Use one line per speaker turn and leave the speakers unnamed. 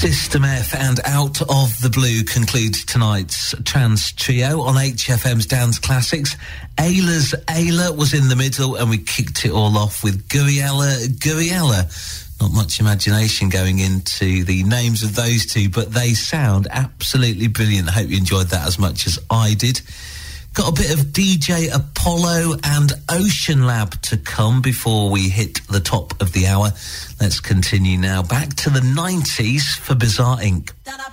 System F and Out of the Blue concludes tonight's Trance Trio on HFM's Dance Classics. Ayla's Ayla was in the middle, and we kicked it all off with Guriella Guriella. Not much imagination going into the names of those two, but they sound absolutely brilliant. I hope you enjoyed that as much as I did. Got a bit of DJ Apollo and Ocean Lab to come before we hit the top of the hour. Let's continue now back to the 90s for Bizarre Inc.